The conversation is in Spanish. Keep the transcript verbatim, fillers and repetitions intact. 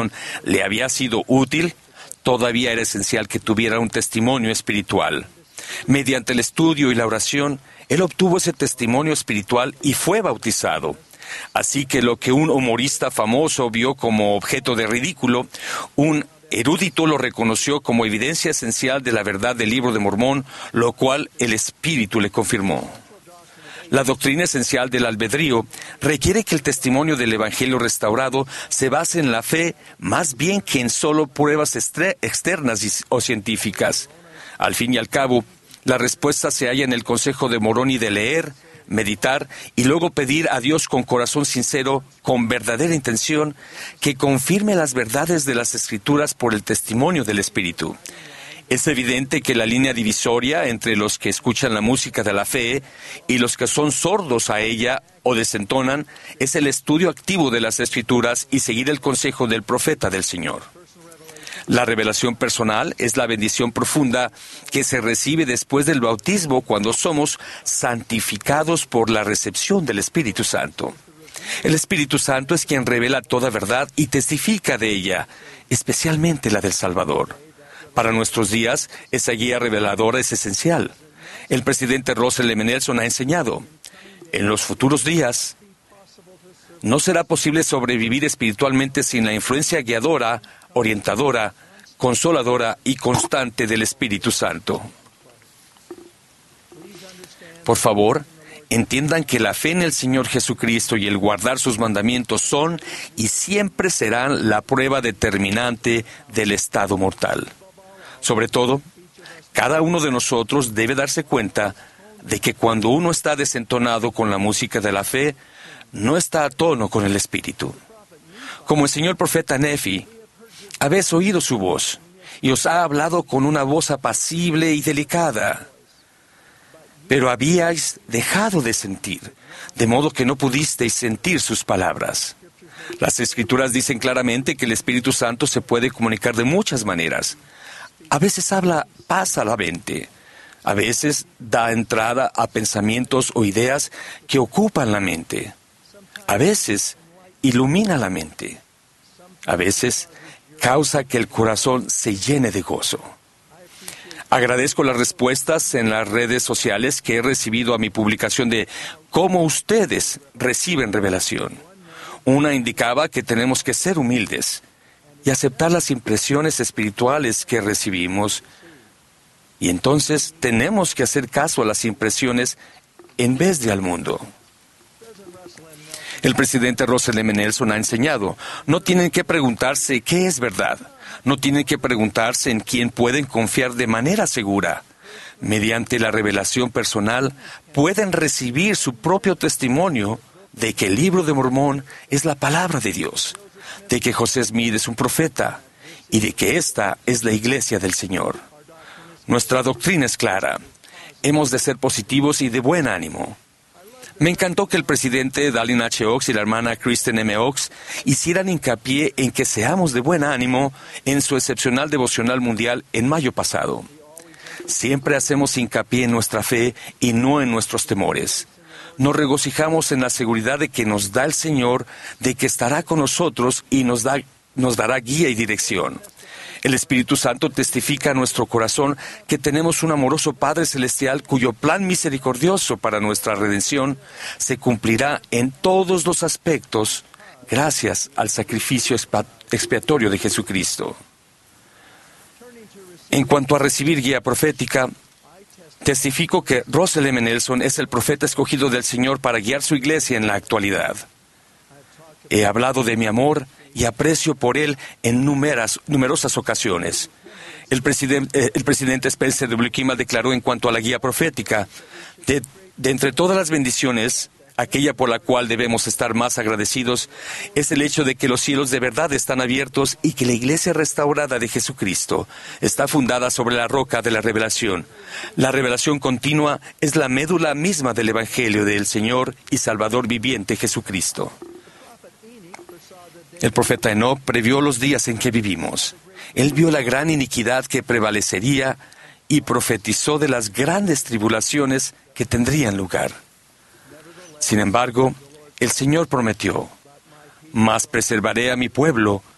Nelson le había sido útil, todavía era esencial que tuviera un testimonio espiritual. Mediante el estudio y la oración, él obtuvo ese testimonio espiritual y fue bautizado. Así que lo que un humorista famoso vio como objeto de ridículo, un erudito lo reconoció como evidencia esencial de la verdad del Libro de Mormón, lo cual el Espíritu le confirmó. La doctrina esencial del albedrío requiere que el testimonio del Evangelio restaurado se base en la fe más bien que en solo pruebas externas o científicas. Al fin y al cabo, la respuesta se halla en el consejo de Moroni de leer, meditar y luego pedir a Dios con corazón sincero, con verdadera intención, que confirme las verdades de las Escrituras por el testimonio del Espíritu. Es evidente que la línea divisoria entre los que escuchan la música de la fe y los que son sordos a ella o desentonan es el estudio activo de las Escrituras y seguir el consejo del profeta del Señor. La revelación personal es la bendición profunda que se recibe después del bautismo cuando somos santificados por la recepción del Espíritu Santo. El Espíritu Santo es quien revela toda verdad y testifica de ella, especialmente la del Salvador. Para nuestros días, esa guía reveladora es esencial. El presidente Russell M. Nelson ha enseñado, en los futuros días, no será posible sobrevivir espiritualmente sin la influencia guiadora, orientadora, consoladora y constante del Espíritu Santo. Por favor, entiendan que la fe en el Señor Jesucristo y el guardar sus mandamientos son y siempre serán la prueba determinante del estado mortal. Sobre todo, cada uno de nosotros debe darse cuenta de que cuando uno está desentonado con la música de la fe, no está a tono con el Espíritu. Como el señor profeta Nefi, habéis oído su voz, y os ha hablado con una voz apacible y delicada. Pero habíais dejado de sentir, de modo que no pudisteis sentir sus palabras. Las Escrituras dicen claramente que el Espíritu Santo se puede comunicar de muchas maneras. A veces habla paz a la mente. A veces da entrada a pensamientos o ideas que ocupan la mente. A veces ilumina la mente. A veces causa que el corazón se llene de gozo. Agradezco las respuestas en las redes sociales que he recibido a mi publicación de cómo ustedes reciben revelación. Una indicaba que tenemos que ser humildes y aceptar las impresiones espirituales que recibimos. Y entonces tenemos que hacer caso a las impresiones en vez de al mundo. El presidente Russell M. Nelson ha enseñado, no tienen que preguntarse qué es verdad. No tienen que preguntarse en quién pueden confiar de manera segura. Mediante la revelación personal, pueden recibir su propio testimonio de que el Libro de Mormón es la palabra de Dios, de que José Smith es un profeta y de que esta es la iglesia del Señor. Nuestra doctrina es clara. Hemos de ser positivos y de buen ánimo. Me encantó que el presidente Dallin H. Oaks y la hermana Kristen M. Oaks hicieran hincapié en que seamos de buen ánimo en su excepcional devocional mundial en mayo pasado. Siempre hacemos hincapié en nuestra fe y no en nuestros temores. Nos regocijamos en la seguridad de que nos da el Señor, de que estará con nosotros y nos da, nos dará guía y dirección. El Espíritu Santo testifica a nuestro corazón que tenemos un amoroso Padre Celestial cuyo plan misericordioso para nuestra redención se cumplirá en todos los aspectos gracias al sacrificio expiatorio de Jesucristo. En cuanto a recibir guía profética, testifico que Russell M. Nelson es el profeta escogido del Señor para guiar su iglesia en la actualidad. He hablado de mi amor y aprecio por él en numeras, numerosas ocasiones. El, presiden, eh, el presidente Spencer W. Kimball declaró en cuanto a la guía profética, de, de entre todas las bendiciones, aquella por la cual debemos estar más agradecidos es el hecho de que los cielos de verdad están abiertos y que la iglesia restaurada de Jesucristo está fundada sobre la roca de la revelación. La revelación continua es la médula misma del Evangelio del Señor y Salvador viviente Jesucristo. El profeta Enoc previó los días en que vivimos. Él vio la gran iniquidad que prevalecería y profetizó de las grandes tribulaciones que tendrían lugar. Sin embargo, el Señor prometió, «Mas preservaré a mi pueblo